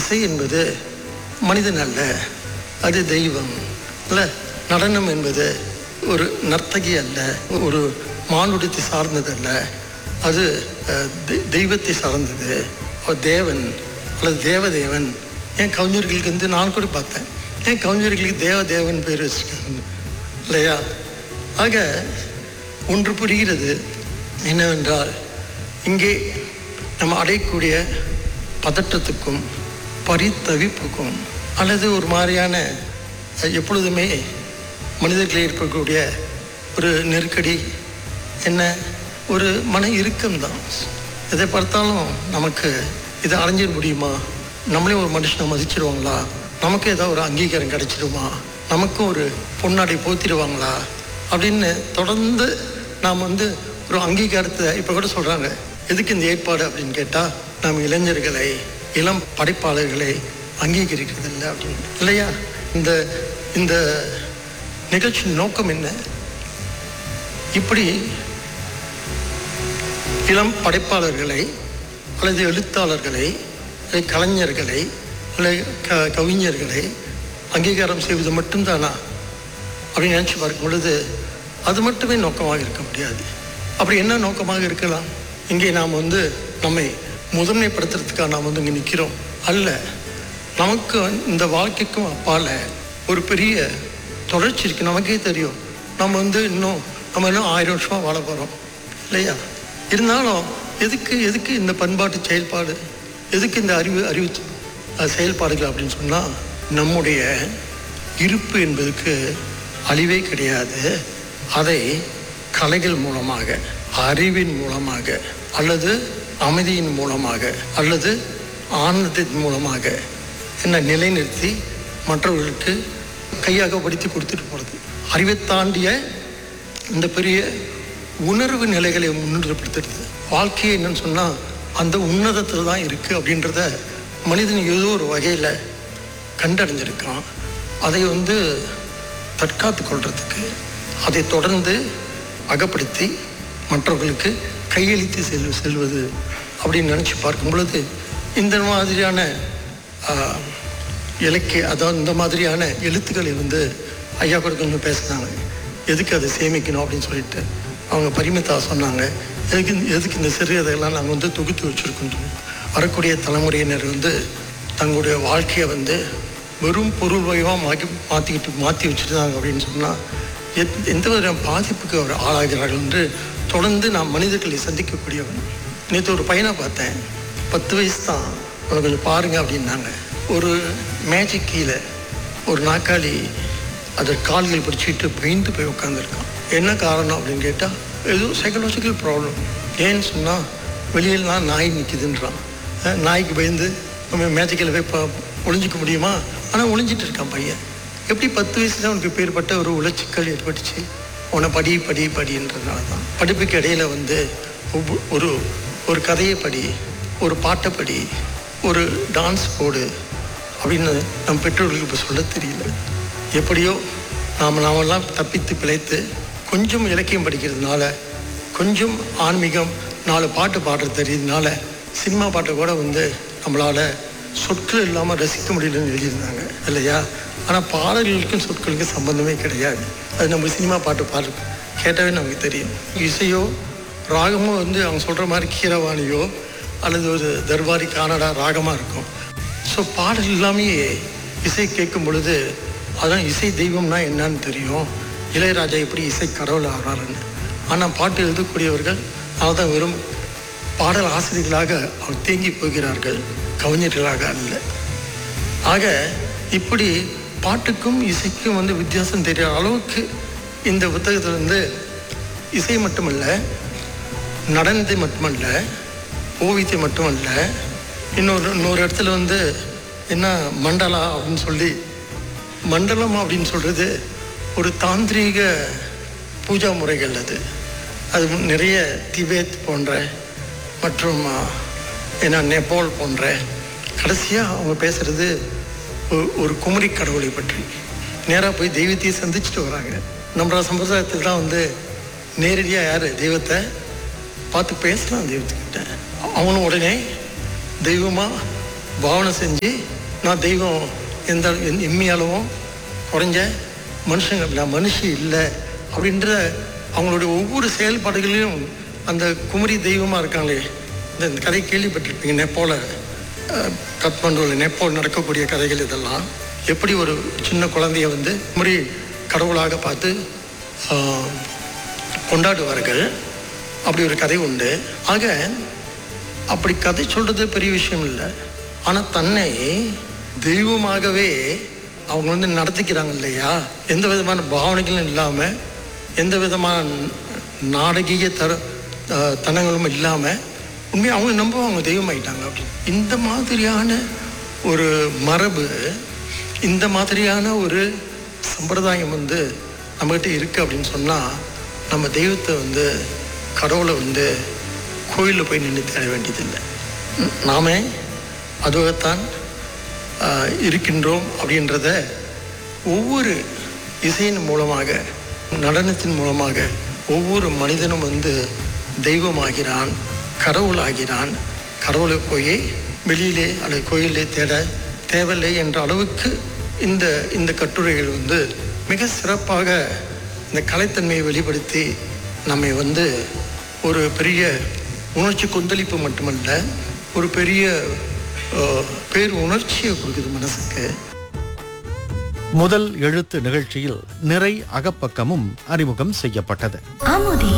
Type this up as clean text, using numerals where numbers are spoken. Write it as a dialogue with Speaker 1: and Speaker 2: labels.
Speaker 1: இசை என்பது மனிதன் அல்ல, அது தெய்வம் இல்லை. நடனம் என்பது ஒரு நர்த்தகி அல்ல, ஒரு மானுடத்தை சார்ந்தது அல்ல, அது தெய்வத்தை சார்ந்தது. தேவன் அல்லது தேவதேவன். ஏன் கவிஞர்களுக்கு வந்து நான் கூட பார்த்தேன், ஏன் கவிஞர்களுக்கு தேவதேவன் பேர் வச்சுருக்காங்க இல்லையா? ஆக ஒன்று புரிகிறது என்னவென்றால், இங்கே நம்ம அடையக்கூடிய பதற்றத்துக்கும் பரிதவிப்புக்கும் அல்லது ஒரு மாதிரியான எப்பொழுதுமே மனிதர்களில் இருக்கக்கூடிய ஒரு நெருக்கடி என்ன, ஒரு மன இறுக்கம்தான். எதை பார்த்தாலும் நமக்கு இதை அடைஞ்சிட முடியுமா, நம்மளே ஒரு மனுஷனை மதிச்சிடுவாங்களா, நமக்கு ஏதாவது ஒரு அங்கீகாரம் கிடைச்சிடுமா, நமக்கும் ஒரு பொன்னாடை போத்திடுவாங்களா அப்படின்னு தொடர்ந்து நாம் வந்து ஒரு அங்கீகாரத்தை இப்போ கூட சொல்கிறாங்க. எதுக்கு இந்த ஏற்பாடு அப்படின்னு கேட்டால், நாம் இளைஞர்களை இளம் படைப்பாளர்களை அங்கீகரிக்கிறது இல்லை அப்படின்னு இல்லையா? இந்த இந்த நிகழ்ச்சியின் நோக்கம் என்ன? இப்படி இளம் படைப்பாளர்களை அல்லது எழுத்தாளர்களை அல்லது கலைஞர்களை அல்லது கவிஞர்களை அங்கீகாரம் செய்வது மட்டும்தானா அப்படின்னு நினச்சி பார்க்கும் பொழுது அது மட்டுமே நோக்கமாக இருக்க முடியாது. அப்படி என்ன நோக்கமாக இருக்கலாம்? இங்கே நாம் வந்து நம்மை முதன்மைப்படுத்துறதுக்காக நாம் வந்து இங்கே நிற்கிறோம் அல்ல. நமக்கு இந்த வாழ்க்கைக்கும் அப்பால் ஒரு பெரிய தொடர்ச்சி இருக்குது. நமக்கே தெரியும், நம்ம வந்து இன்னும் 1000 வருஷமாக வாழ போகிறோம் இல்லையா? இருந்தாலும் எதுக்கு இந்த பண்பாட்டு செயல்பாடு, எதுக்கு இந்த அறிவு செயல்பாடுகள் அப்படின்னு சொன்னால், நம்முடைய இருப்பு என்பதுக்கு அழிவே கிடையாது. அதை கலைகள் மூலமாக, அறிவின் மூலமாக, அல்லது அமைதியின் மூலமாக, அல்லது ஆனந்தத்தின் மூலமாக என்ன நிலைநிறுத்தி மற்றவர்களுக்கு கையாகப்படுத்தி கொடுத்துட்டு போகிறது. அறிவை தாண்டிய இந்த பெரிய உணர்வு நிலைகளை முன்னிறுப்படுத்துறது. வாழ்க்கையை என்னன்னு சொன்னால் அந்த உன்னதத்தில் தான் இருக்குது அப்படின்றத மனிதன் ஏதோ ஒரு வகையில் கண்டடைஞ்சிருக்கான். அதை வந்து தற்காத்து கொள்றதுக்கு, அதை தொடர்ந்து அகப்படுத்தி மற்றவர்களுக்கு கையளித்து செல்வது அப்படின்னு நினச்சி பார்க்கும் பொழுது, இந்த மாதிரியான இலக்கிய, அதாவது இந்த மாதிரியான எழுத்துக்களை வந்து ஐயா கூட கொஞ்சம் பேசுனாங்க. எதுக்கு அதை சேமிக்கணும் அப்படின்னு சொல்லிட்டு அவங்க பரிமிதா சொன்னாங்க. எதுக்கு இந்த சிறுகதையெல்லாம் நாங்கள் வந்து தொகுத்து வச்சுருக்கோம், வரக்கூடிய தலைமுறையினர் வந்து தங்களுடைய வாழ்க்கையை வந்து வெறும் பொருள் வயமாக மாற்றி வச்சுருந்தாங்க அப்படின்னு சொன்னால் எந்த விதமான பாதிப்புக்கு அவர் ஆளாகிறார்கள் என்று தொடர்ந்து நாம் மனிதர்களை சந்திக்கக்கூடியவன். நேற்று ஒரு பையனை பார்த்தேன், 10 வயசு தான், அவனை கொஞ்சம் பாருங்கள் அப்படின்னாங்க. ஒரு மேஜிக் கீழே ஒரு நாற்காலி அதை கால்கள் பிடிச்சிட்டு பயந்து போய் உட்காந்துருக்கான். என்ன காரணம் அப்படின்னு கேட்டால், ஏதோ சைக்கலாஜிக்கல் ப்ராப்ளம். ஏன்னு சொன்னால், வெளியிலாம் நாய் நிற்கிதுன்றான். நாய்க்கு பயந்து நம்ம மேஜிக்கில் போய் ஒளிஞ்சிக்க முடியுமா? ஆனால் ஒளிஞ்சிட்டு இருக்கான் பையன். எப்படி 10 வயசுல அவனுக்கு பேர்பட்ட ஒரு உளச்சிக்கல் ஏற்பட்டுச்சு? உன்னை படின்றதுனால தான். படிப்புக்கு இடையில வந்து ஒரு கதையை படி, ஒரு பாட்டை படி, ஒரு டான்ஸ் போடு அப்படின்னு நம் பெற்றோர்களுக்கு இப்போ சொல்ல தெரியல. எப்படியோ நாமெல்லாம் தப்பித்து பிழைத்து கொஞ்சம் இலக்கியம் படிக்கிறதுனால, கொஞ்சம் ஆன்மீகம், 4 பாட்டு பாடுறது தெரியுதுனால சினிமா பாட்டை கூட வந்து நம்மளால் சொற்கள் இல்லாமல் ரசிக்க முடியலன்னு எழுதியிருந்தாங்க இல்லையா? ஆனால் பாடல்களுக்கும் சொற்களுக்கும் சம்பந்தமே கிடையாது. அது நம்ம சினிமா பாட்டு கேட்டாவே நமக்கு தெரியும். இசையோ ராகமோ வந்து அவங்க சொல்கிற மாதிரி கீரவாணியோ அல்லது ஒரு தர்பாரி கானடா ராகமாக இருக்கும். ஸோ பாடல் இல்லாமே இசை கேட்கும் பொழுது அதான் இசை தெய்வம்னா என்னன்னு தெரியும். இளையராஜா எப்படி இசை கடவுள் ஆகிறாருன்னு. ஆனால் பாட்டு எழுதக்கூடியவர்கள் அதான் வெறும் பாடல் ஆசிரியர்களாக அவர் தேங்கி போகிறார்கள், கவிஞர்களாக அல்ல. ஆக இப்படி பாட்டுக்கும் இசைக்கும் வந்து வித்தியாசம் தெரிகிற அளவுக்கு இந்த புத்தகத்தில் வந்து இசை மட்டுமல்ல, நடனத்தை மட்டுமல்ல, ஓவியத்தை மட்டுமல்ல, இன்னொரு இடத்துல வந்து என்ன மண்டலா அப்படின்னு சொல்லி, மண்டலம் அப்படின்னு சொல்கிறது ஒரு தாந்திரீக பூஜா முறைகள். அது நிறைய திபேத் போன்ற மற்றும் நேபாள் போன்ற, கடைசியாக அவங்க பேசுகிறது ஒரு குமரி கடவுளை பற்றி. நேராக போய் தெய்வத்தையே சந்திச்சுட்டு வராங்க. நம்மளோட சம்பிரதாயத்தில் தான் வந்து நேரடியாக யார் தெய்வத்தை பார்த்து பேசலாம், தெய்வத்துக்கிட்ட அவனும் உடனே தெய்வமாக பாவனை செஞ்சு நான் தெய்வம் எந்த எம்மியாலும் குறைஞ்ச மனுஷங்க நான் மனுஷி இல்லை அப்படின்ற அவங்களுடைய ஒவ்வொரு செயல்பாடுகளையும் அந்த குமரி தெய்வமாக இருக்காங்களே, இந்த கதை கேள்விப்பட்டிருப்பீங்க, நெப்போல கத்மண்டுவில் நெப்போல் நடக்கக்கூடிய கதைகள் இதெல்லாம். எப்படி ஒரு சின்ன குழந்தைய வந்து குமரி கடவுளாக பார்த்து கொண்டாடுவார்கள், அப்படி ஒரு கதை உண்டு. ஆக அப்படி கதை சொல்கிறது பெரிய விஷயம் இல்லை. ஆனால் தன்னை தெய்வமாகவே அவங்க வந்து நடத்திக்கிறாங்க இல்லையா, எந்த விதமான பாவனைகளும் இல்லாமல், எந்த விதமான நாடகீய தனங்களும் இல்லாமல் உண்மையாக அவங்க நம்புவாங்க தெய்வமாயிட்டாங்க அப்படின்னு. இந்த மாதிரியான ஒரு மரபு, இந்த மாதிரியான ஒரு சம்பிரதாயம் வந்து நம்மகிட்ட இருக்குது அப்படின்னு சொன்னால், நம்ம தெய்வத்தை வந்து கடவுளை வந்து கோயிலில் போய் நின்று தேட வேண்டியதில்லை. நாமே அதுவாகத்தான் இருக்கின்றோம் அப்படின்றத ஒவ்வொரு இசையின் மூலமாக, நடனத்தின் மூலமாக ஒவ்வொரு மனிதனும் வந்து தெய்வமாகிறான், கடவுளாகிறான். கடவுளை போய் வெளியிலே அல்லது கோயிலே தேட தேவையில்லை என்ற அளவுக்கு இந்த கட்டுரைகள் வந்து மிக சிறப்பாக இந்த கலைத்தன்மையை வெளிப்படுத்தி நம்மை வந்து ஒரு பெரிய உணர்ச்சி கொந்தளிப்பு மட்டுமல்ல, ஒரு பெரிய பேர் உணர்ச்சியை கொடுக்குது மனசுக்கு.
Speaker 2: முதல் எழுத்து நிகழ்ச்சியில் நிறை அகப்பக்கமும் அறிமுகம் செய்யப்பட்டது.
Speaker 3: ஆமோதி